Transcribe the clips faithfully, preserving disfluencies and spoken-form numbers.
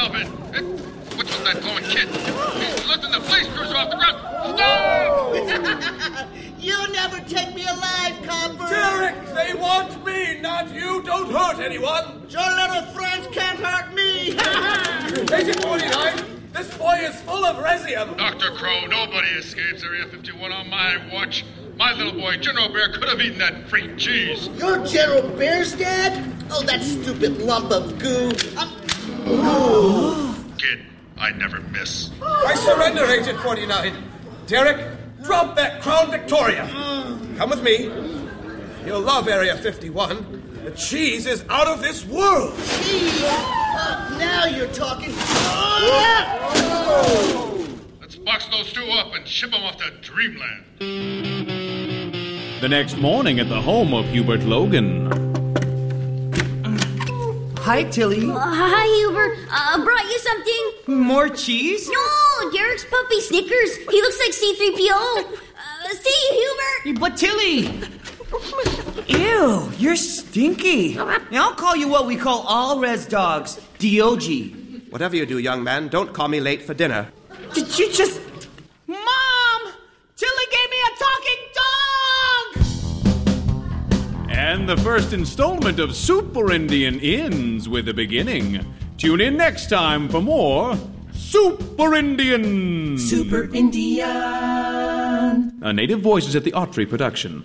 of it. it what's with that glowing kid? He's lifting the police cruiser off the ground. Stop! You'll never take me alive, copper. Derek, they want me, not you. Don't hurt anyone. Your little friends can't hurt me. Agent forty-nine, this boy is full of resium. Doctor Crow, nobody escapes Area fifty-one on my watch. My little boy, General Bear, could have eaten that freak cheese. You're General Bear's dad? Oh, that stupid lump of goo. Oh. Kid, I never miss. I surrender, Agent forty-nine. Derek, drop that Crown Victoria. Come with me. You'll love Area fifty-one. The cheese is out of this world. Cheese? Uh, now you're talking. Oh. Let's box those two up and ship them off to Dreamland. The next morning at the home of Hubert Logan. Hi, Tilly. Uh, hi, Hubert. Uh, brought you something? More cheese? No, Derek's puppy Snickers. He looks like C three P O. Uh, see you, Hubert. But Tilly... Ew, you're stinky. Now I'll call you what we call all res dogs, D O G. Whatever you do, young man, don't call me late for dinner. Did you just... Mom! Tilly gave me a talking dog! And the first installment of Super Indian ends with a beginning. Tune in next time for more Super Indian. Super Indian. A Native Voices at the Autry production.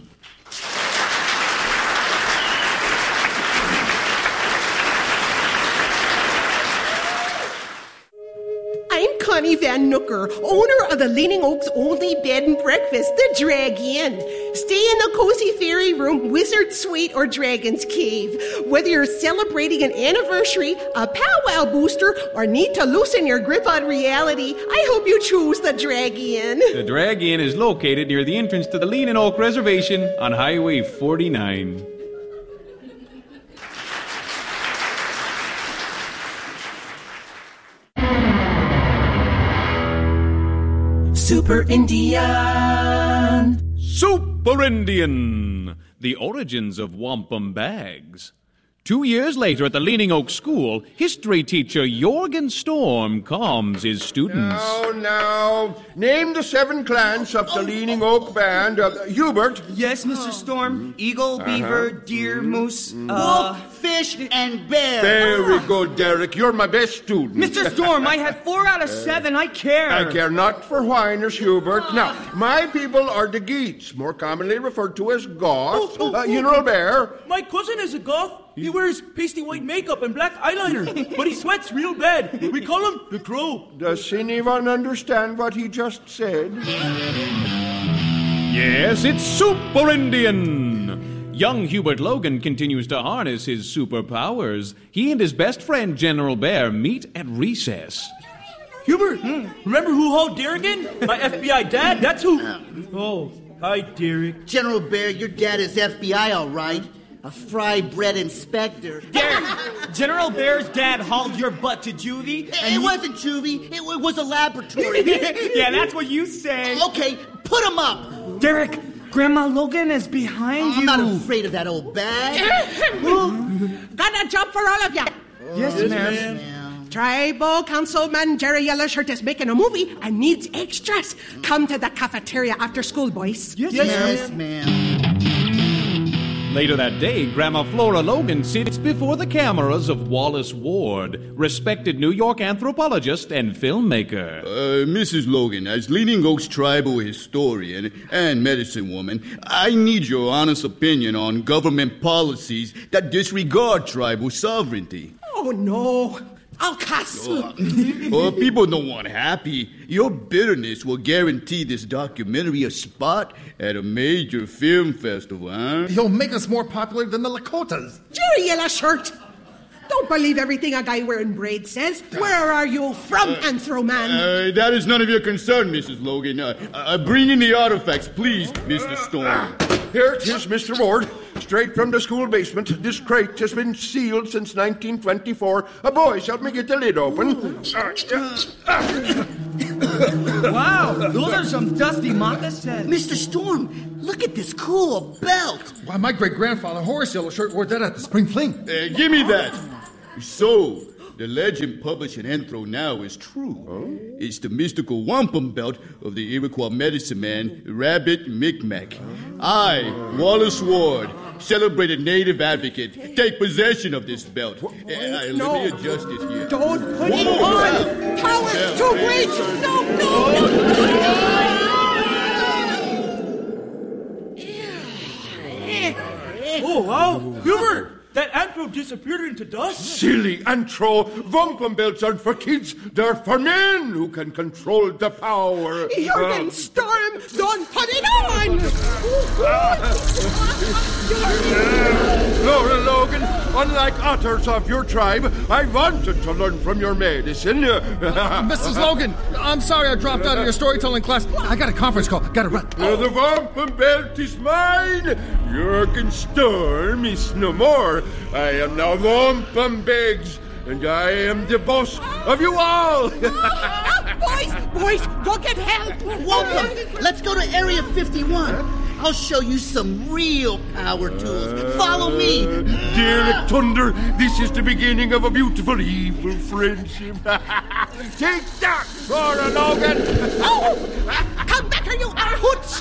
Connie Van Nooker, owner of the Leaning Oaks Only Bed and Breakfast, the Drag Inn. Stay in the cozy fairy room, wizard suite, or dragon's cave. Whether you're celebrating an anniversary, a powwow booster, or need to loosen your grip on reality, I hope you choose the Drag Inn. The Drag Inn is located near the entrance to the Leaning Oak Reservation on Highway forty-nine. Super Indian. Super Indian. The origins of wampum bags. Two years later at the Leaning Oak School, history teacher Jorgen Storm calms his students. Now, now, name the seven clans of the Leaning Oak Band. Uh, Hubert. Yes, Mister Storm. Eagle, Uh-huh. beaver, deer, moose, uh... wolf, fish, and bear. Very good, Derek. You're my best student. Mister Storm, I had four out of seven. I care. I care not for whiners, Hubert. Now, my people are the Geats, more commonly referred to as Goths. Oh, oh, uh, General Bear. My cousin is a Goth. He wears pasty white makeup and black eyeliner, but he sweats real bad. We call him the Crow. Does anyone understand what he just said? Yes, it's Super Indian. Young Hubert Logan continues to harness his superpowers. He and his best friend, General Bear, meet at recess. Hubert, hmm. remember who hauled Derek in? My F B I dad? That's who. Oh, hi, Derek. General Bear, your dad is F B I, all right. A fry-bread inspector. Derek, General Bear's dad hauled your butt to juvie. It, it he... wasn't juvie. It, it was a laboratory. Yeah, that's what you say. Okay, put him up. Derek, Grandma Logan is behind oh, you. I'm not afraid of that old bag. Got a job for all of you. Yes, yes ma'am. ma'am. Tribal Councilman Jerry Yellowshirt is making a movie and needs extras. Come to the cafeteria after school, boys. Yes, yes, ma'am. yes ma'am. Later that day, Grandma Flora Logan sits before the cameras of Wallace Ward, respected New York anthropologist and filmmaker. Uh, Missus Logan, as Leaning Oaks tribal historian and medicine woman, I need your honest opinion on government policies that disregard tribal sovereignty. Oh, no. I'll cuss. Oh, well, people don't want happy. Your bitterness will guarantee this documentary a spot at a major film festival, huh? He'll make us more popular than the Lakotas. Jerry Yellowshirt! Don't believe everything a guy wearing braids says. Where are you from, uh, Anthroman? Uh, that is none of your concern, Missus Logan. Uh, uh, bring in the artifacts, please, Mister Storm. Here it is, Mister Ward. Straight from the school basement. This crate has been sealed since nineteen twenty-four. Uh, boys, help me get the lid open. Wow, those are some dusty moccasins. Mister Storm, look at this cool belt. Why, my great-grandfather Horace Yellowshirt wore that at the spring fling. Uh, give me that. So, the legend published in Enthro now is true. Oh? It's the mystical wampum belt of the Iroquois medicine man, Rabbit Micmac. I, Wallace Ward, celebrated native advocate, take possession of this belt. Uh, no. Let me adjust it here. Don't put it on! Power too great! No, no, no! Oh, wow! Hubert! That Anthro disappeared into dust? Silly Anthro! Wampum belts aren't for kids. They're for men who can control the power. Jorgen, Storm, don't put it on! Laura Logan, unlike otters of your tribe, I wanted to learn from your medicine. uh, Missus Logan, I'm sorry I dropped out of your storytelling class. I got a conference call. Gotta run. Uh, the wampum belt is mine. Jorgen Storm is no more. I am now Wampum Beggs, and I am the boss of you all. Boys, boys, go get help. Wampum, let's go to Area fifty-one. I'll show you some real power tools. Follow me. Uh, Derek Thunder, this is the beginning of a beautiful, evil friendship. Take that, Laura Logan. Oh, come back here, you our hoots.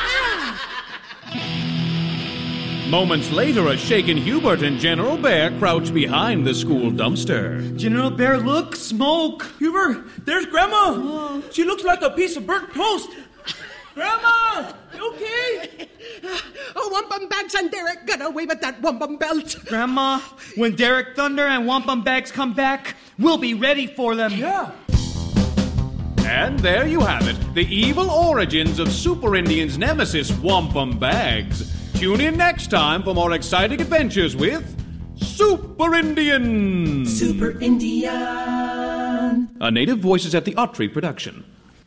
Moments later, a shaken Hubert and General Bear crouch behind the school dumpster. General Bear, look, smoke. Hubert, there's Grandma. Oh. She looks like a piece of burnt toast. Grandma, you okay? Oh, Wampum Bags and Derek got away with that wampum belt. Grandma, when Derek Thunder and Wampum Bags come back, we'll be ready for them. Yeah. And there you have it, the evil origins of Super Indian's nemesis, Wampum Bags. Tune in next time for more exciting adventures with Super Indian. Super Indian. A Native Voices at the Autry production.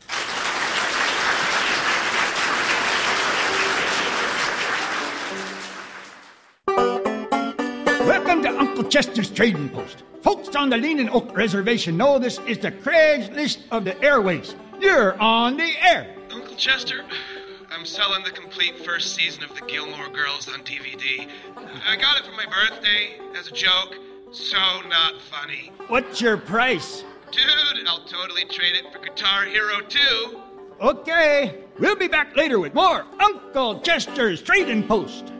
Welcome to Uncle Chester's Trading Post. Folks on the Leaning Oak Reservation know this is the Craigslist of the airways. You're on the air. Uncle Chester, I'm selling the complete first season of the Gilmore Girls on D V D. I got it for my birthday as a joke. So not funny. What's your price? Dude, I'll totally trade it for Guitar Hero two. Okay, we'll be back later with more Uncle Chester's Trading Post.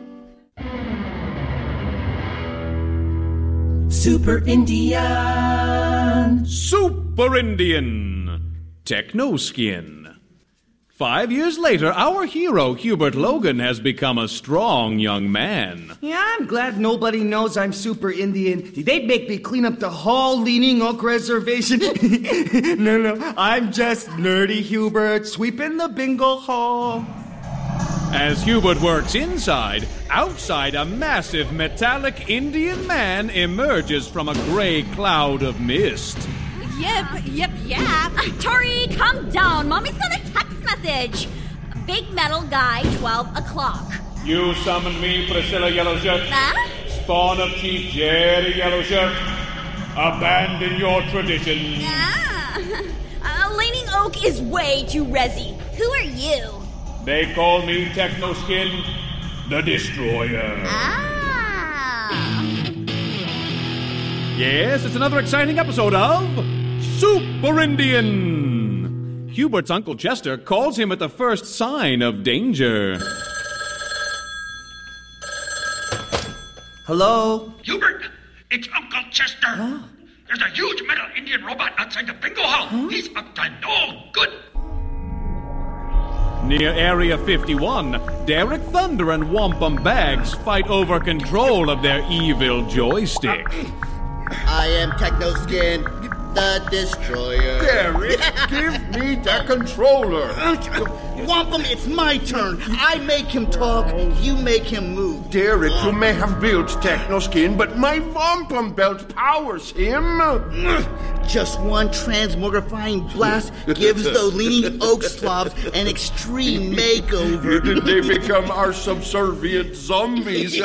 Super Indian. Super Indian. Techno Skin. Five years later, our hero, Hubert Logan, has become a strong young man. Yeah, I'm glad nobody knows I'm Super Indian. They'd make me clean up the whole Leaning Oak Reservation. No, no, I'm just nerdy Hubert, sweeping the bingo hall. As Hubert works inside, outside a massive metallic Indian man emerges from a gray cloud of mist. Yep, yep, yep. Tori, calm down. Mommy's got a text message. Big metal guy, twelve o'clock. You summoned me, Priscilla Yellowshirt. Huh? Spawn of Chief Jerry Yellowshirt. Abandon your traditions. Ah. Uh, Leaning Oak is way too resi. Who are you? They call me Technoskin, the Destroyer. Ah. Yes, it's another exciting episode of Super Indian. Hubert's Uncle Chester calls him at the first sign of danger. Hello? Hubert, it's Uncle Chester. Huh? There's a huge metal Indian robot outside the bingo hall. Huh? He's up to no good. Near Area fifty-one, Derek Thunder and Wampum Bags fight over control of their evil joystick. I am Technoskin, the Destroyer. Derek, give me the controller. Wampum, it's my turn. I make him talk, you make him move. Derek, you may have built Technoskin, but my Wampum belt powers him. Just one transmogrifying blast gives those Leaning Oak slobs an extreme makeover. They become our subservient zombies.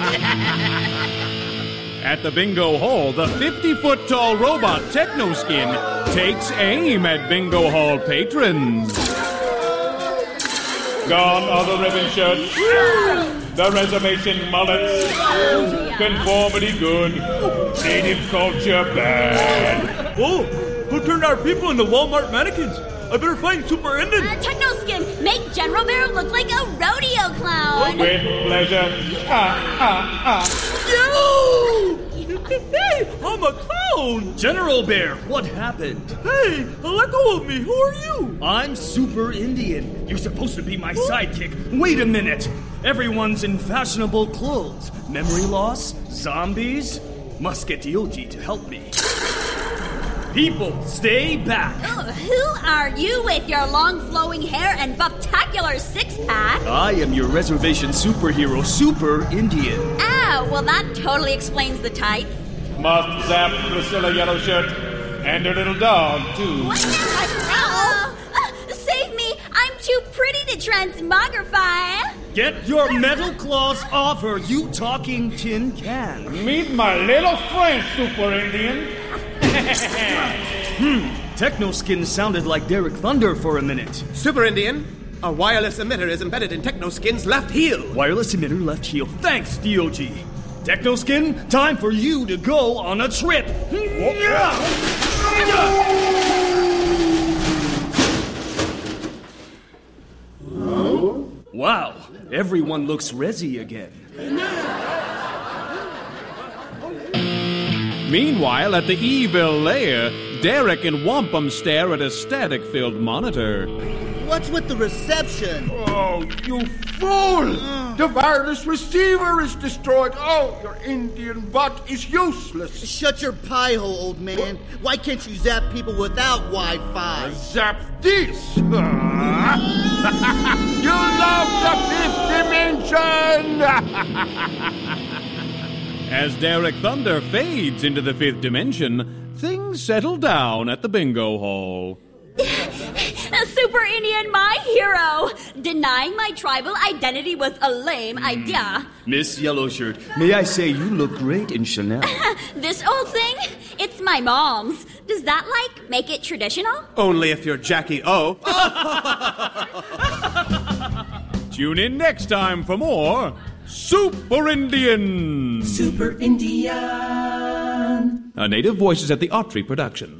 At the bingo hall, the fifty-foot-tall robot Technoskin takes aim at bingo hall patrons. Gone are the ribbon shirts. The reservation mullets. Conformity good. Native culture bad. Oh, who turned our people into Walmart mannequins? I better find Super Indian. Uh, Technoskin, make General Bear look like a rodeo clown. With pleasure. Ah, ah, ah. Yo! Hey, I'm a clown! General Bear, what happened? Hey, let go of me. Who are you? I'm Super Indian. You're supposed to be my sidekick. Wait a minute. Everyone's in fashionable clothes. Memory loss? Zombies? Must get Dioji to help me. People, stay back. Oh, who are you with your long flowing hair and buff-tacular six-pack? I am your reservation superhero, Super Indian. Oh, well, that totally explains the type. Must zap Priscilla Yellowshirt and her little dog, too. What? Oh, uh, save me! I'm too pretty to transmogrify. Get your metal claws off her, you talking tin can. Meet my little friend, Super Indian. hmm, Technoskin sounded like Derek Thunder for a minute. Super Indian, a wireless emitter is embedded in Technoskin's left heel. Wireless emitter left heel. Thanks, D O G. Technoskin, time for you to go on a trip. Wow, everyone looks resi again. Meanwhile, at the evil lair, Derek and Wampum stare at a static-filled monitor. What's with the reception? Oh, you fool! Uh. The wireless receiver is destroyed. Oh, your Indian butt is useless. Shut your pie hole, old man. Why can't you zap people without Wi-Fi? Zap this! You love the fifth dimension! As Derek Thunder fades into the fifth dimension, things settle down at the bingo hall. Super Indian, my hero! Denying my tribal identity was a lame idea. Miss Yellowshirt, may I say you look great in Chanel? This old thing? It's my mom's. Does that, like, make it traditional? Only if you're Jackie O. Tune in next time for more Super Indian! Super Indian! A Native Voices at the Autry production.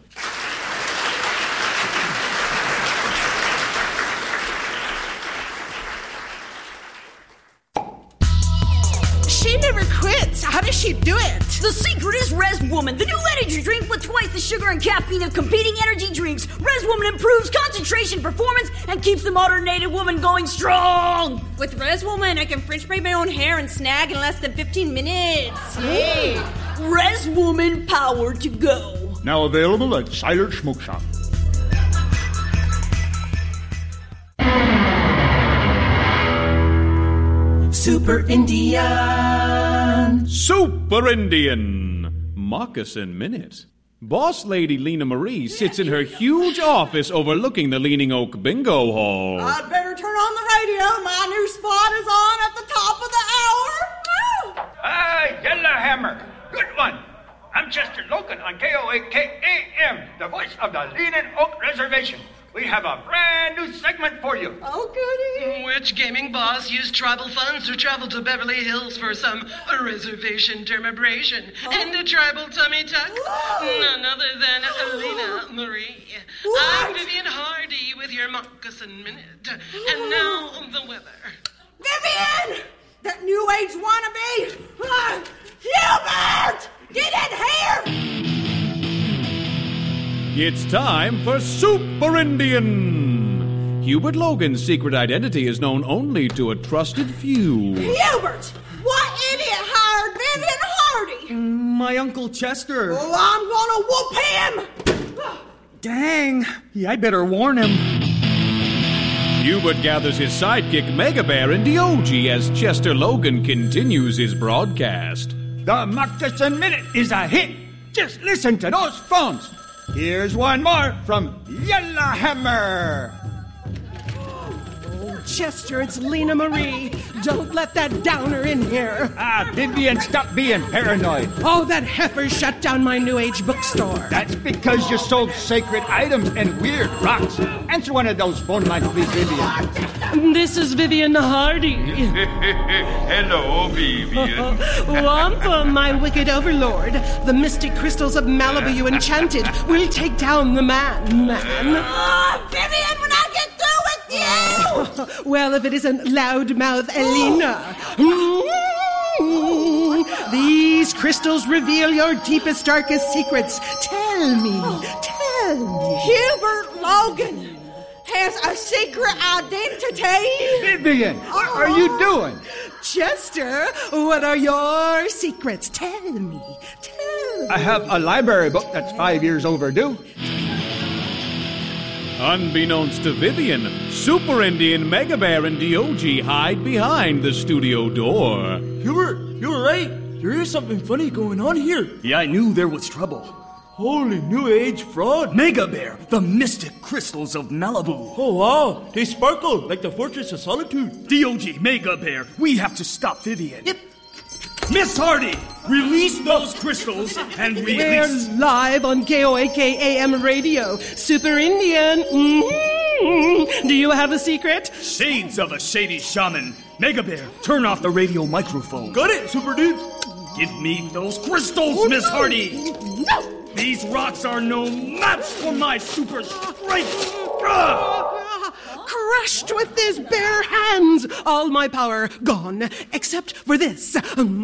She never quits. How does she do it? The secret is Res Woman, the new energy drink with twice the sugar and caffeine of competing energy drinks. Res Woman improves concentration, performance, and keeps the modern native woman going strong. With Res Woman, I can French braid my own hair and snag in less than fifteen minutes. Yay! Res Woman power to go. Now available at Silent Smoke Shop. Super Indian! Super Indian! Moccasin Minute. Boss Lady Lena Marie sits in her huge office overlooking the Leaning Oak Bingo Hall. I'd better turn on the radio. My new spot is on at the top of the hour. Ah, Yellowhammer. Good one. I'm Chester Logan on K O A K A M, the voice of the Leaning Oak Reservation. We have a brand new segment for you. Oh, goody. Which gaming boss used tribal funds to travel to Beverly Hills for some reservation dermabrasion oh. and a tribal tummy tuck? Whoa. None other than Lena Marie. What? I'm Vivian Hardy with your Moccasin Minute. And now the weather. Vivian! That new age wannabe! Ah, Hubert! Get in here! It's time for Super Indian! Hubert Logan's secret identity is known only to a trusted few. Hubert! What idiot hired Vivian Hardy? My Uncle Chester. Oh, I'm gonna whoop him! Dang, yeah, I better warn him. Hubert gathers his sidekick Mega Bear and Dioji as Chester Logan continues his broadcast. The Moccasin Minute is a hit! Just listen to those phones! Here's one more from Yellowhammer. Chester, it's Lena Marie. Don't let that downer in here. Ah, Vivian, stop being paranoid. Oh, that heifer shut down my New Age bookstore. That's because you sold sacred items and weird rocks. Answer one of those phone lines, please, Vivian. This is Vivian Hardy. Hello, Vivian. Wampa, my wicked overlord. The mystic crystals of Malibu you enchanted will take down the man, man. Oh, Vivian, when I get through with you! Well, if it isn't loudmouth Elena. Mm, These crystals reveal your deepest, darkest secrets. Tell me, tell me. Hubert Logan has a secret identity. Vivian, what are you doing? Chester, what are your secrets? Tell me, tell me. I have a library book that's five years overdue. Unbeknownst to Vivian, Super Indian, Mega Bear, and D O G hide behind the studio door. Hubert, you're right. There is something funny going on here. Yeah, I knew there was trouble. Holy New Age fraud. Mega Bear, the mystic crystals of Malibu. Oh, wow. They sparkle like the Fortress of Solitude. D O G, Mega Bear, we have to stop Vivian. Yep. Miss Hardy, release those crystals and release... We're live on K O A K A M radio. Super Indian. Mm-hmm. Do you have a secret? Shades of a shady shaman. Mega Bear, turn off the radio microphone. Got it, Super Dude. Give me those crystals, oh, Miss no. Hardy. No. These rocks are no match for my super strength. Ah! Crushed with his bare hands. All my power gone, except for this.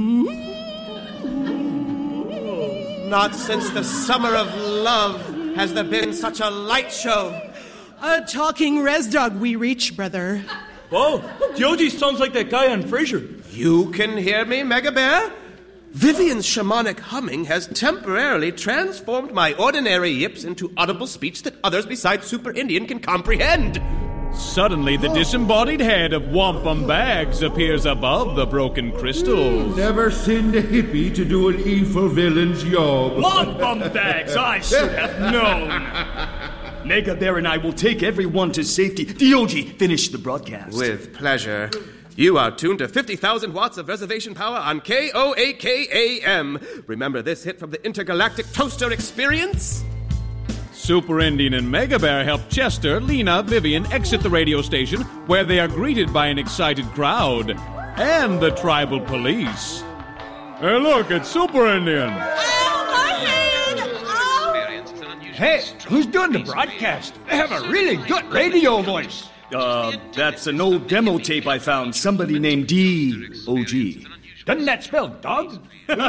Not since the summer of love has there been such a light show. A talking res dog we reach, brother. Oh, D O G sounds like that guy on Frasier. You can hear me, Mega Bear? Vivian's shamanic humming has temporarily transformed my ordinary yips into audible speech that others besides Super Indian can comprehend. Suddenly, the disembodied head of Wampum Bags appears above the broken crystals. Never send a hippie to do an evil villain's job. Wampum Bags, I should have known. Mega Bear and I will take everyone to safety. D O G, finish the broadcast. With pleasure. You are tuned to fifty thousand watts of reservation power on K O A K A M. Remember this hit from the Intergalactic Toaster Experience? Super Indian and Mega Bear help Chester, Lena, Vivian exit the radio station, where they are greeted by an excited crowd and the tribal police. Hey, look, it's Super Indian. Oh, my head! Oh. Hey, who's doing the broadcast? They have a really good radio voice. Uh, that's an old demo tape I found. Somebody named D O G. Doesn't that spell dog?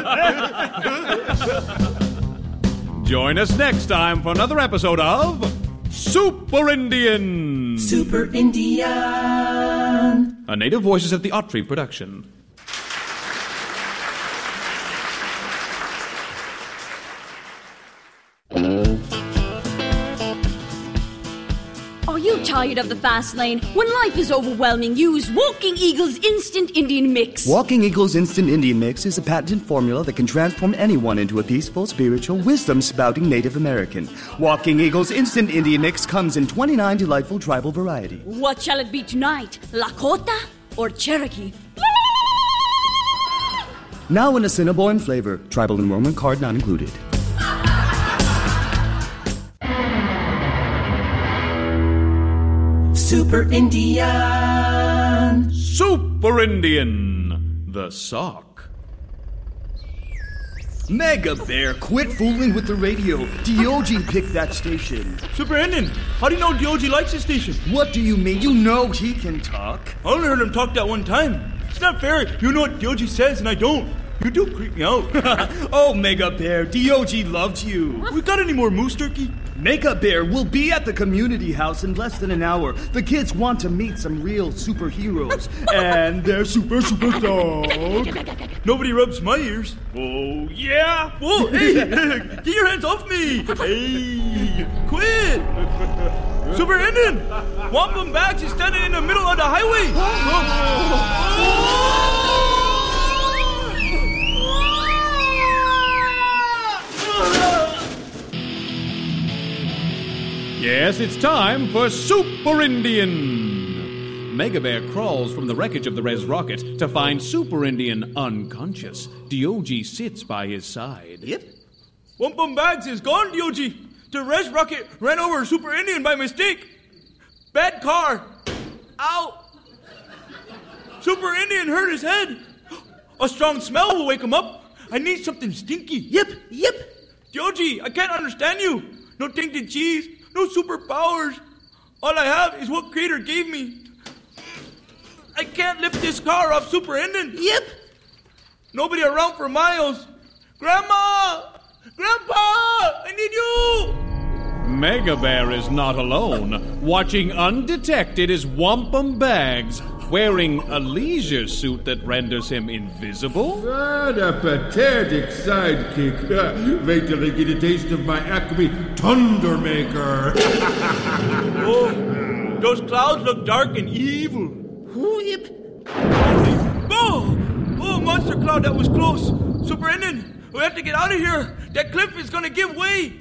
Join us next time for another episode of Super Indian. Super Indian. A Native Voices at the Autry production. Are you tired of the fast lane? When life is overwhelming, use Walking Eagle's Instant Indian Mix. Walking Eagle's Instant Indian Mix is a patented formula that can transform anyone into a peaceful, spiritual, wisdom-spouting Native American. Walking Eagle's Instant Indian Mix comes in twenty-nine delightful tribal varieties. What shall it be tonight? Lakota or Cherokee? Now in a Assiniboine flavor, tribal enrollment card not included. Super Indian. Super Indian, the sock. Mega Bear, quit fooling with the radio. D O G picked that station. Super Indian, how do you know D O G likes this station? What do you mean? You know he can talk. I only heard him talk that one time. It's not fair. You know what D O G says and I don't. You do creep me out. Oh, Mega Bear, D O G loved you. We got any more moose turkey? Mega Bear will be at the community house in less than an hour. The kids want to meet some real superheroes. And they're super, super dog. Nobody rubs my ears. Oh, yeah? Whoa, hey, get your hands off me. Hey, quit. Super Indian, Wampum Bags is standing in the middle of the highway. Yes, it's time for Super Indian. Mega Bear crawls from the wreckage of the Res rocket to find Super Indian unconscious. Diogi sits by his side. Yep. Wampum Bags is gone, Diogi. The Res rocket ran over Super Indian by mistake. Bad car. Ow. Super Indian hurt his head. A strong smell will wake him up. I need something stinky. Yep, yep. Diogi, I can't understand you. No tainted cheese, no superpowers. All I have is what Creator gave me. I can't lift this car off Super Indian. Yep. Nobody around for miles. Grandma! Grandpa! I need you! Mega Bear is not alone. Watching undetected is Wampum Bags, wearing a leisure suit that renders him invisible. What a pathetic sidekick. Wait till I get a taste of my Acme Thundermaker. Oh, those clouds look dark and evil. Yep. Oh! Oh, monster cloud, that was close. Super Indian, we have to get out of here. That cliff is gonna give way.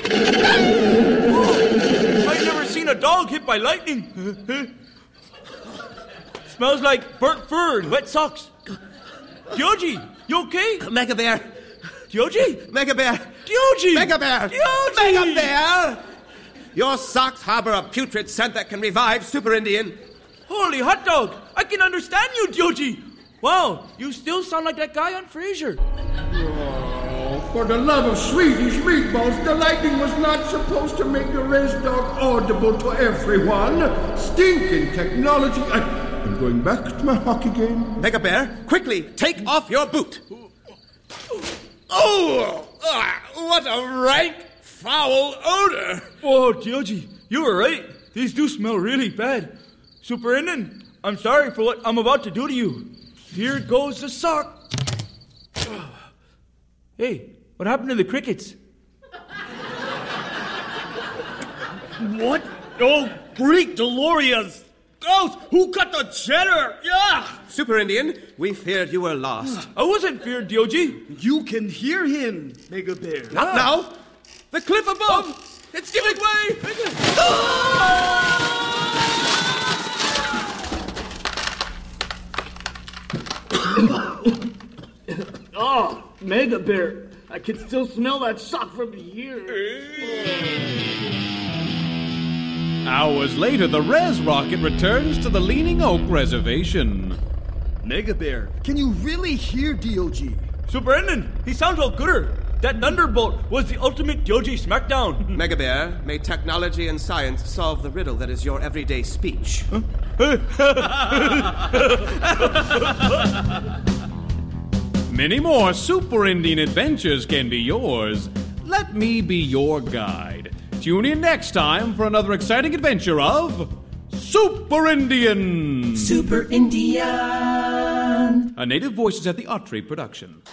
Oh, I've never seen a dog hit by lightning. Smells like burnt fur and wet socks. Diogi, you okay? Mega Bear. Diogi? Mega Bear. Diogi! Mega Bear. Diogi! Mega Bear! Your socks harbor a putrid scent that can revive Super Indian. Holy hot dog! I can understand you, Diogi! Wow, you still sound like that guy on Frasier. Oh, for the love of Swedish meatballs, the lightning was not supposed to make the Res Dog audible to everyone. Stinking technology. I, I'm going back to my hockey game. Mega Bear, quickly, take off your boot. Oh! Ah, what a rank, foul odor! Oh, Diogi, you were right. These do smell really bad. Super Indian, I'm sorry for what I'm about to do to you. Here goes the sock. Hey, what happened to the crickets? What? Oh, Greek Delorias! Ghost, who cut the cheddar? Yeah! Super Indian, we feared you were lost. I wasn't feared, Diogi. You can hear him, Mega Bear. Not now. The cliff above. Um, it's giving way. Oh, Mega Bear. I can still smell that sock from here. Hours later, the Res rocket returns to the Leaning Oak Reservation. Mega Bear, can you really hear Diogi? Super Indian, he sounds all gooder. That thunderbolt was the ultimate Diogi smackdown. Mega Bear, may technology and science solve the riddle that is your everyday speech. Huh? Many more Super Indian adventures can be yours. Let me be your guide. Tune in next time for another exciting adventure of Super Indian. Super Indian. A Native Voices at the Autry production.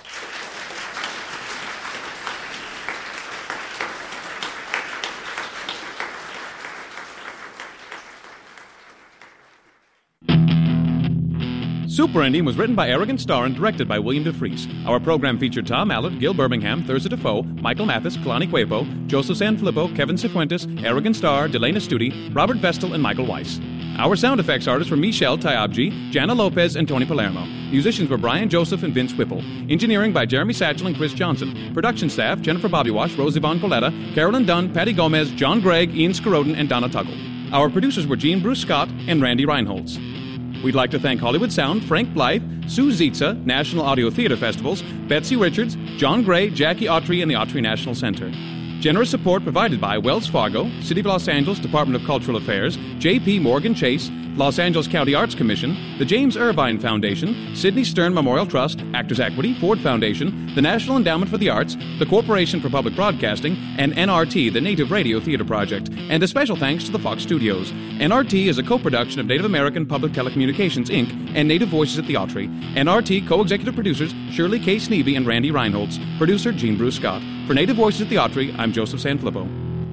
Super Indian was written by Arrogant Star and directed by William DeFries. Our program featured Tom Allard, Gil Birmingham, Thurza Defoe, Michael Mathis, Kalani Cuepo, Joseph Sanfilippo, Kevin Cifuentes, Arrogant Star, Delana Studi, Robert Vestal, and Michael Weiss. Our sound effects artists were Michelle Tyabji, Jana Lopez, and Tony Palermo. Musicians were Brian Joseph and Vince Whipple. Engineering by Jeremy Satchel and Chris Johnson. Production staff, Jennifer Bobbywash, Rose Yvonne Coletta, Carolyn Dunn, Patty Gomez, John Gregg, Ian Skaroden, and Donna Tuggle. Our producers were Gene Bruce Scott and Randy Reinholtz. We'd like to thank Hollywood Sound, Frank Blythe, Sue Zietza, National Audio Theater Festivals, Betsy Richards, John Gray, Jackie Autry, and the Autry National Center. Generous support provided by Wells Fargo, City of Los Angeles Department of Cultural Affairs, J P Morgan Chase, Los Angeles County Arts Commission, the James Irvine Foundation, Sidney Stern Memorial Trust, Actors Equity, Ford Foundation, the National Endowment for the Arts, the Corporation for Public Broadcasting, and N R T, the Native Radio Theater Project, and a special thanks to the Fox Studios. N R T is a co-production of Native American Public Telecommunications, Incorporated and Native Voices at the Autry. N R T co-executive producers Shirley K. Sneevy and Randy Reinholtz. Producer Gene Bruce Scott. For Native Voices at the Autry, I'm Joseph Sanfilippo.